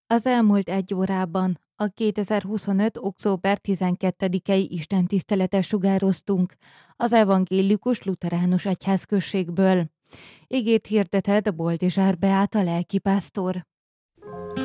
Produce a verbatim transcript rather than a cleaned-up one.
Az elmúlt egy órában a kétezer-huszonöt. október tizenkettedikei istentiszteletet sugároztunk az evangélikus lutheránus egyházközségből. Igét hirdetett Boldizsár Beáta lelkipásztor.